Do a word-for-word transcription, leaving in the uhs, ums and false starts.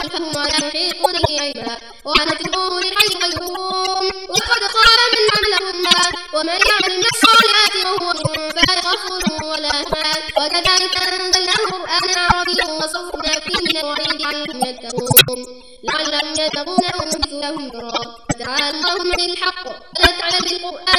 فهم ولا يحيطون به علما ونتبعه للحي القيوم وقد خاب من حملهما ومن يعمل من الصالحات وهو مؤمن فلا يخاف ولا يحزن وكذلك أنزلناه قرآنا عربيا وصرفنا فيه من الوعيد لعلهم يتقون لعلهم يتقون أو مثلهم ضراب فتعالى الله من الحق ولا تعلم بالقرآن